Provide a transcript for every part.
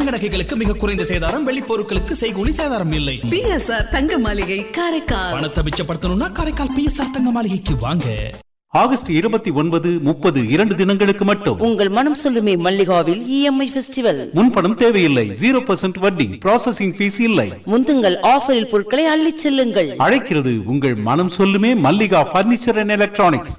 தங்க நகைகளுக்கு மிக குறைந்த சேதாரம், வெள்ளி பொருட்களுக்கு செய்கூலி சேதாரம் இல்லை. பிஎஸ்ஆர் தங்க மாளிகை காரைக்கால். பணத்தை மிச்சப்படுத்தணும்னா காரைக்கால் பிஎஸ்ஆர் தங்க மாளிகைக்கு வாங்க. ஆகஸ்ட் 29, 30 2 தினங்களுக்கு மட்டும் உங்கள் மனம் சொல்லுமே மல்லிகாவில் இஎம்ஐ ஃபெஸ்டிவல். முன்பணம் தேவையில்லை, 0% வட்டி, ப்ராசஸிங் ஃபீஸ் இல்லை. முந்துங்கள் ஆஃபரில் பொருட்களை அள்ளிச் செல்லுங்கள். அழைக்கிறது உங்கள் மனம் சொல்லுமே மல்லிகா பர்னிச்சர் அண்ட் எலக்ட்ரானிக்ஸ்.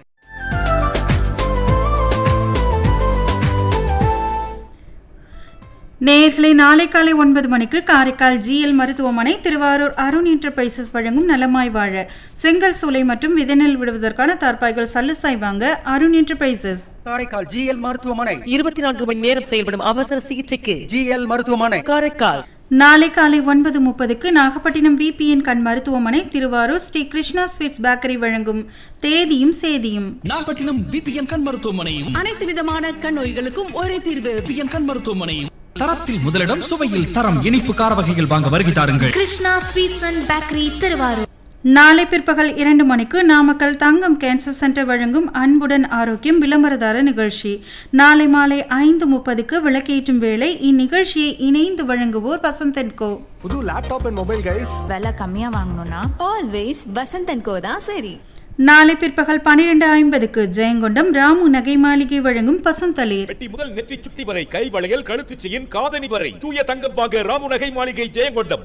நேயர்களே, நாளை காலை 9 மணிக்கு காரைக்கால் ஜிஎல் மருத்துவமனை, திருவாரூர் அருண் என்டர்பிரைசஸ் வழங்கும் நலமாய் வாழ செங்கல் சூளை மற்றும் விதைநெல் விடுவதற்கான தார்பாய்கள் சல்லுசாய் வாங்க அருண் என்டர்பிரைசஸ். காரைக்கால் ஜிஎல் மருத்துவமனை 24 மணி நேரம் செயல்படும் அவசர சிகிச்சைக்கு ஜிஎல் மருத்துவமனை காரைக்கால். நாளை காலை 9:30க்கு நாகப்பட்டினம் விபிஎன் கண் மருத்துவமனை, திருவாரூர் ஸ்ரீ கிருஷ்ணா ஸ்வீட்ஸ் பேக்கரி வழங்கும் தேதியும் சேதியும். நாகப்பட்டினம் விபிஎன் கண் மருத்துவமனையும் அனைத்து விதமான கண் நோய்களுக்கும் ஒரே தீர்வு. விபிஎன் கண் மருத்துவமனையும் தரத்தில் முதலிடம், சுவையில் தரம். இனிப்பு கார வகைகள் வாங்க வருகை தாருங்கள். Krishna sweets and bakery, Thiruvarur. நாளை பிற்பகல் 2 மணிக்கு நாமக்கல் தங்கம் கேன்சர் சென்டர் வழங்கும் அன்புடன் ஆரோக்கியம் விளம்பரதார நிகழ்ச்சி. நாளை மாலை 5:30க்கு விளக்கேற்றும் வேளை. இந்நிகழ்ச்சியை இணைந்து வழங்குவோர் வசந்த் அண்ட் கோ. புது லேப்டாப் அண்ட் மொபைல் கைஸ், விலை கம்மியா வாங்கணும்னா ஆல்வேஸ் வசந்த் அண்ட் கோ தான் சரி. நாளை பிற்பகல் 12:50க்கு ஜெயங்கொண்டம் ராமு நகை மாளிகை வழங்கும் பசுந்தளிர். வெட்டி முதல் நெற்றி சுட்டி வரை, கை வளையல், கழுத்து செயின், காதணி வரை தூய தங்கம் வாங்க ராமு நகை மாளிகை ஜெயங்கொண்டம்.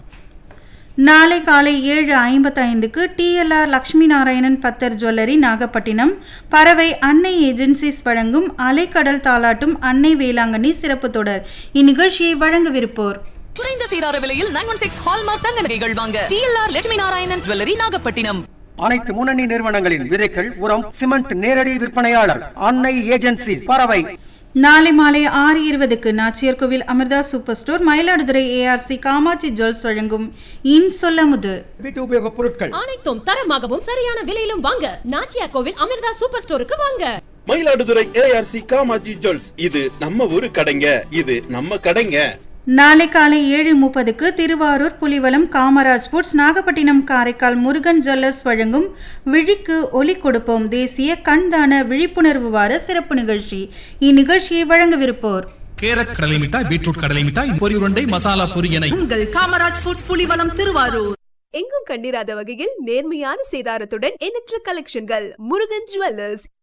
நாளை காலை 7:55க்கு டிஎல்ஆர் லட்சுமி நாராயணன் பத்தர் ஜுவல்லரி நாகப்பட்டினம், பறவை அன்னை ஏஜென்சிஸ் வழங்கும் அலைக்கடல் தாலாட்டும் அன்னை வேளாங்கண்ணி சிறப்பு தொடர். இந்நிகழ்ச்சியை வழங்கவிருப்போர் குறைந்த சீரார விலையில் 916 ஹால்மார்க் தங்க நகைகள் வாங்க டிஎல்ஆர் லட்சுமி நாராயணன் ஜுவல்லரி நாகப்பட்டினம். அனைத்து முன்னணி நிறுவனங்களின் விதைகள், உரம், சிமெண்ட் நேரடி விற்பனையாளர் அன்னை ஏஜென்சிஸ் பறவை. நாளை மாலை 6:20க்கு நாச்சியார் கோவில் Amrita super store, Mayiladuthurai ARC Kamakshi jewels வழங்கும் இன் சொல்லமுது. வீட்டு உபயோக பொருட்கள் அனைத்தும் தரமாகவும் சரியான விலையிலும் வாங்க நாச்சியார் கோவில் அமிர்தா சூப்பர் ஸ்டோருக்கு வாங்க. மயிலாடுதுறை ஏஆர்சி காமாஜி ஜுவல்ஸ், இது நம்ம ஊரு கடைங்க, இது நம்ம கடைங்க. நாளை காலை 7:30க்கு திருவாரூர் புலிவலம் காமராஜ் ஃபுட்ஸ், நாகப்பட்டினம் காரைக்கால் முருகன் ஜுவல்லர்ஸ் வழங்கும் விழிக்கு ஒலி கொடுப்போம் தேசிய கண்தான விழிப்புணர்வு வார சிறப்பு நிகழ்ச்சி. இந்நிகழ்ச்சியை வழங்கவிருப்போர் கேரட் கடலை மிட்டாய், பீட்ரூட் கடலை மிட்டாய், பொரி உருண்டை, மசாலா பொரி என உங்கள் காமராஜ் ஃபுட்ஸ் புலிவலம் திருவாரூர். எங்கும் கண்டிராத வகையில் நேர்மையான சேதாரத்துடன் எண்ணற்ற கலெக்ஷன்கள். முருகன் ஜுவல்லர்ஸ்,